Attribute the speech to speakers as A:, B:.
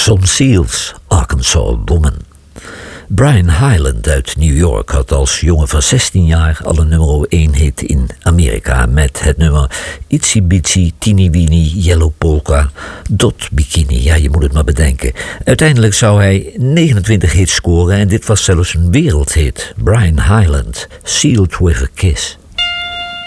A: Some Seals, Arkansas Woman. Brian Hyland uit New York had als jongen van 16 jaar al een nummer 1 hit in Amerika met het nummer Itsy Bitsy Teeny Weeny Yellow Polka Dot Bikini. Ja, je moet het maar bedenken. Uiteindelijk zou hij 29 hits scoren en dit was zelfs een wereldhit. Brian Hyland, Sealed with a Kiss.